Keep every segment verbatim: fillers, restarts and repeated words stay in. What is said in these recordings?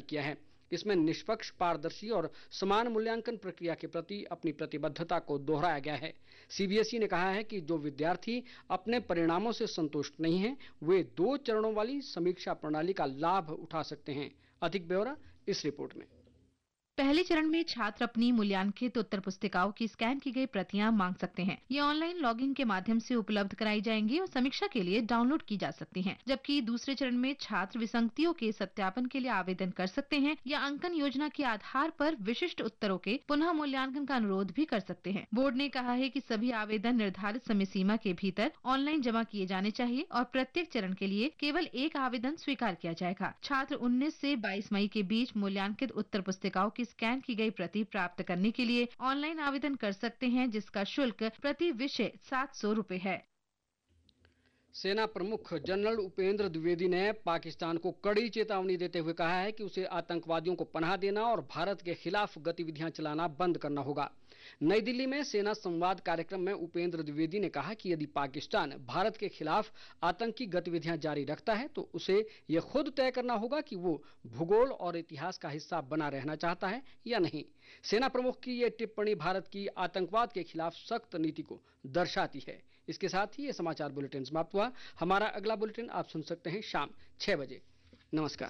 किया है। इसमें निष्पक्ष, पारदर्शी और समान मूल्यांकन प्रक्रिया के प्रति अपनी प्रतिबद्धता को दोहराया गया है। सीबीएसई ने कहा है कि जो विद्यार्थी अपने परिणामों से संतुष्ट नहीं हैं, वे दो चरणों वाली समीक्षा प्रणाली का लाभ उठा सकते हैं। अधिक ब्यौरा इस रिपोर्ट में। पहले चरण में छात्र अपनी मूल्यांकित उत्तर पुस्तिकाओं की स्कैन की गई प्रतियां मांग सकते हैं। ये ऑनलाइन लॉगिन के माध्यम से उपलब्ध कराई जाएंगी और समीक्षा के लिए डाउनलोड की जा सकती हैं। जबकि दूसरे चरण में छात्र विसंगतियों के सत्यापन के लिए आवेदन कर सकते हैं या अंकन योजना के आधार पर विशिष्ट उत्तरों के पुनः मूल्यांकन का अनुरोध भी कर सकते हैं। बोर्ड ने कहा है कि सभी आवेदन निर्धारित समय सीमा के भीतर ऑनलाइन जमा किए जाने चाहिए और प्रत्येक चरण के लिए केवल एक आवेदन स्वीकार किया जाएगा। छात्र उन्नीस से बाईस मई के बीच मूल्यांकित उत्तर पुस्तिकाओं की स्कैन की गई प्रति प्राप्त करने के लिए ऑनलाइन आवेदन कर सकते हैं, जिसका शुल्क प्रति विषय सात सौ रुपए है। सेना प्रमुख जनरल उपेंद्र द्विवेदी ने पाकिस्तान को कड़ी चेतावनी देते हुए कहा है कि उसे आतंकवादियों को पनाह देना और भारत के खिलाफ गतिविधियां चलाना बंद करना होगा। नई दिल्ली में सेना संवाद कार्यक्रम में उपेंद्र द्विवेदी ने कहा कि यदि पाकिस्तान भारत के खिलाफ आतंकी गतिविधियां जारी रखता है तो उसे यह खुद तय करना होगा कि वो भूगोल और इतिहास का हिस्सा बना रहना चाहता है या नहीं। सेना प्रमुख की ये टिप्पणी भारत की आतंकवाद के खिलाफ सख्त नीति को दर्शाती है। इसके साथ ही ये समाचार बुलेटिन समाप्त हुआ। हमारा अगला बुलेटिन आप सुन सकते हैं शाम छह बजे। नमस्कार।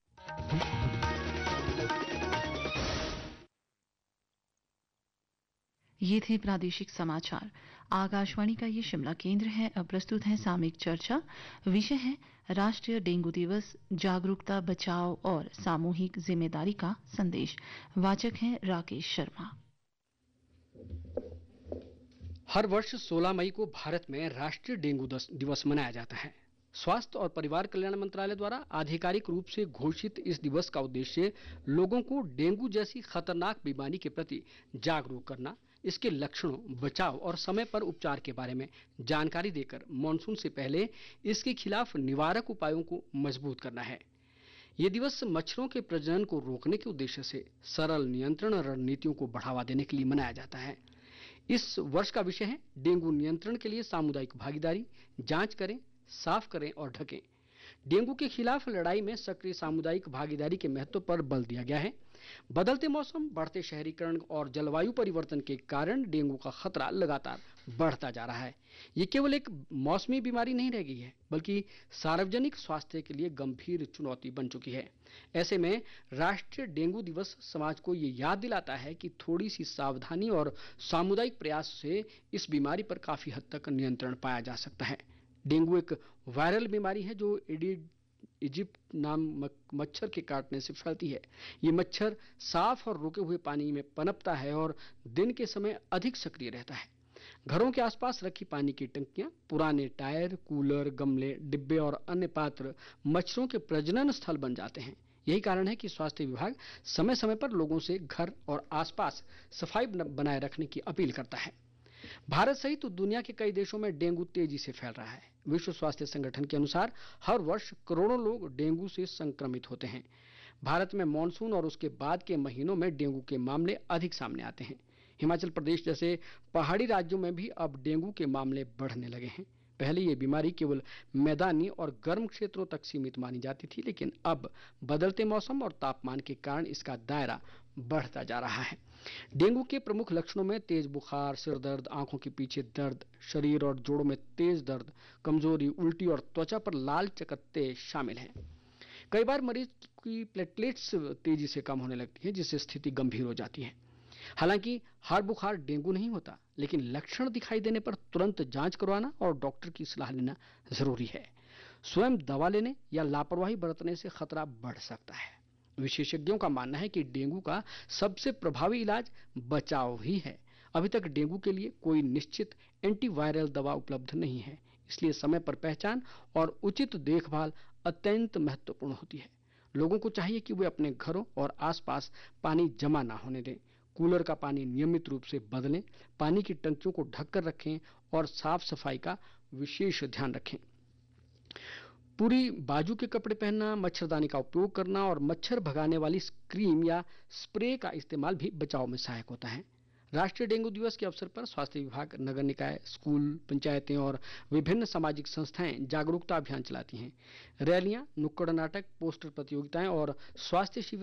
ये थे प्रादेशिक समाचार। आकाशवाणी का ये शिमला केंद्र है। अब प्रस्तुत है सामयिक चर्चा। विषय है राष्ट्रीय डेंगू दिवस, जागरूकता, बचाव और सामूहिक जिम्मेदारी का संदेश। वाचक हैं राकेश शर्मा। हर वर्ष सोलह मई को भारत में राष्ट्रीय डेंगू दिवस मनाया जाता है। स्वास्थ्य और परिवार कल्याण मंत्रालय द्वारा आधिकारिक रूप से घोषित इस दिवस का उद्देश्य लोगों को डेंगू जैसी खतरनाक बीमारी के प्रति जागरूक करना, इसके लक्षणों, बचाव और समय पर उपचार के बारे में जानकारी देकर मानसून से पहले इसके खिलाफ निवारक उपायों को मजबूत करना है। ये दिवस मच्छरों के प्रजनन को रोकने के उद्देश्य से सरल नियंत्रण रणनीतियों को बढ़ावा देने के लिए मनाया जाता है। इस वर्ष का विषय है डेंगू नियंत्रण के लिए सामुदायिक भागीदारी। जांच करें, साफ करें और ढकें। डेंगू के खिलाफ लड़ाई में सक्रिय सामुदायिक भागीदारी के महत्व पर बल दिया गया है। बदलते मौसम, बढ़ते शहरीकरण और जलवायु परिवर्तन के कारण डेंगू का खतरा लगातार बढ़ता जा रहा है। ये केवल एक मौसमी बीमारी नहीं रह गई है, बल्कि सार्वजनिक स्वास्थ्य के लिए गंभीर चुनौती बन चुकी है। ऐसे में राष्ट्रीय डेंगू दिवस समाज को ये याद दिलाता है कि थोड़ी सी सावधानी और सामुदायिक प्रयास से इस बीमारी पर काफी हद तक नियंत्रण पाया जा सकता है। डेंगू एक वायरल बीमारी है जो एडिड इजिप्ट नाम मच्छर के काटने से फैलती है। ये मच्छर साफ और रुके हुए पानी में पनपता है और दिन के समय अधिक सक्रिय रहता है। घरों के आसपास रखी पानी की टंकियां, पुराने टायर, कूलर, गमले, डिब्बे और अन्य पात्र मच्छरों के प्रजनन स्थल बन जाते हैं। यही कारण है कि स्वास्थ्य विभाग समय समय पर लोगों से घर और आसपास सफाई बनाए रखने की अपील करता है। भारत सहित तो दुनिया के कई देशों में डेंगू तेजी से फैल रहा है। विश्व स्वास्थ्य संगठन के अनुसार हर वर्ष करोड़ों लोग डेंगू से संक्रमित होते हैं। भारत में मानसून और उसके बाद के महीनों में डेंगू के मामले अधिक सामने आते हैं। हिमाचल प्रदेश जैसे पहाड़ी राज्यों में भी अब डेंगू के मामले बढ़ने लगे हैं। पहले ये बीमारी केवल मैदानी और गर्म क्षेत्रों तक सीमित मानी जाती थी, लेकिन अब बदलते मौसम और तापमान के कारण इसका दायरा बढ़ता जा रहा है। डेंगू के प्रमुख लक्षणों में तेज बुखार, सिर दर्द, आंखों के पीछे दर्द, शरीर और जोड़ों में तेज दर्द, कमजोरी, उल्टी और त्वचा पर लाल चकत्ते शामिल हैं। कई बार मरीज की प्लेटलेट्स तेजी से कम होने लगती है, जिससे स्थिति गंभीर हो जाती है। हालांकि हर बुखार डेंगू नहीं होता, लेकिन लक्षण दिखाई देने पर तुरंत जांच करवाना और डॉक्टर की सलाह लेना जरूरी है। स्वयं दवा लेने या लापरवाही बरतने से खतरा बढ़ सकता है। विशेषज्ञों का मानना है कि डेंगू का सबसे प्रभावी इलाज बचाव ही है। अभी तक डेंगू के लिए कोई निश्चित एंटीवायरल दवा उपलब्ध नहीं है, इसलिए समय पर पहचान और उचित देखभाल अत्यंत महत्वपूर्ण होती है। लोगों को चाहिए कि वे अपने घरों और आसपास पानी जमा ना होने दें, कूलर का पानी नियमित रूप से बदलें, पानी की टंकियों को ढककर रखें और साफ सफाई का विशेष ध्यान रखें। पूरी बाजू के कपड़े पहनना, मच्छरदानी का उपयोग करना और मच्छर भगाने वाली क्रीम या स्प्रे का इस्तेमाल भी बचाव में सहायक होता है। राष्ट्रीय डेंगू दिवस के अवसर पर स्वास्थ्य विभाग, नगर निकाय, स्कूल, पंचायतें और विभिन्न सामाजिक संस्थाएं जागरूकता अभियान चलाती हैं। रैलियां, नुक्कड़ नाटक, पोस्टर प्रतियोगिताएं और स्वास्थ्य शिविर